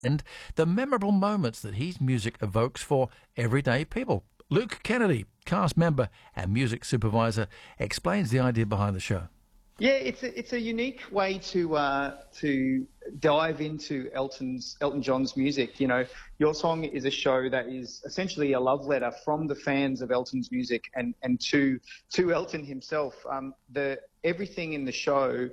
and the memorable moments that his music evokes for everyday people. Luke Kennedy, cast member and music supervisor, explains the idea behind the show. Yeah, it's a unique way to dive into Elton John's music. You know, Your Song is a show that is essentially a love letter from the fans of Elton's music and to Elton himself. Everything in the show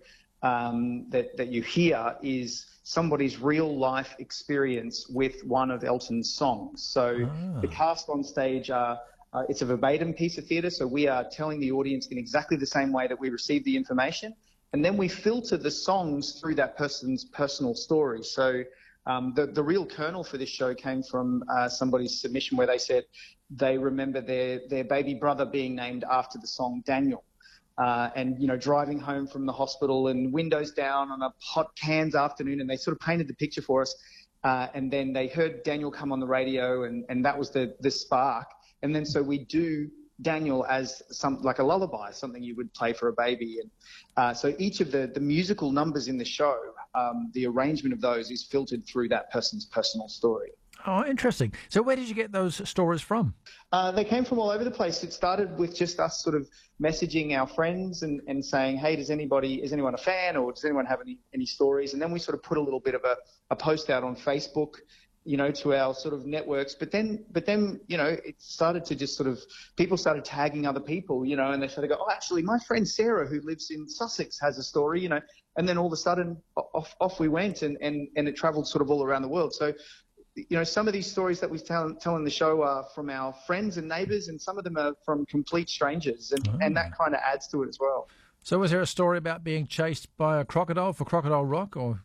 that you hear is somebody's real life experience with one of Elton's songs. So the cast on stage are. It's a verbatim piece of theatre, so we are telling the audience in exactly the same way that we receive the information, and then we filter the songs through that person's personal story. So the real kernel for this show came from somebody's submission where they said they remember their baby brother being named after the song Daniel. And, you know, driving home from the hospital and windows down on a hot Cairns afternoon, and they sort of painted the picture for us. And then they heard Daniel come on the radio, and that was the spark. And then so we do Daniel as like a lullaby, something you would play for a baby. And so each of the musical numbers in the show, the arrangement of those is filtered through that person's personal story. Oh, interesting. So where did you get those stories from? They came from all over the place. It started with just us sort of messaging our friends and saying, hey, is anyone a fan, or does anyone have any stories? And then we sort of put a little bit of a post out on Facebook, you know, to our sort of networks. But then, you know, it started to just sort of, people started tagging other people, you know, and they started to go, oh, actually, my friend Sarah, who lives in Sussex, has a story, you know, and then all of a sudden off we went, and it traveled sort of all around the world. So, you know, some of these stories that we tell in the show are from our friends and neighbours, and some of them are from complete strangers, and that kind of adds to it as well. So was there a story about being chased by a crocodile for Crocodile Rock? Or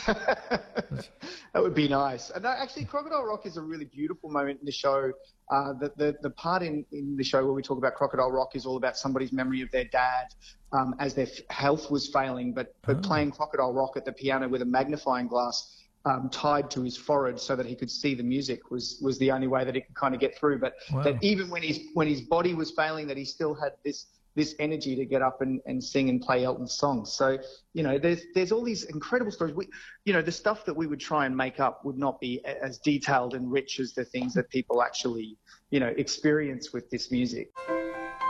that would be nice. And actually, Crocodile Rock is a really beautiful moment in the show. The part in the show where we talk about Crocodile Rock is all about somebody's memory of their dad as their health was failing, but playing Crocodile Rock at the piano with a magnifying glass tied to his forehead so that he could see the music was the only way that he could kind of get through. But that even when his body was failing, that he still had this energy to get up and sing and play Elton's songs. So, you know, there's all these incredible stories. You know, the stuff that we would try and make up would not be as detailed and rich as the things that people actually, you know, experience with this music.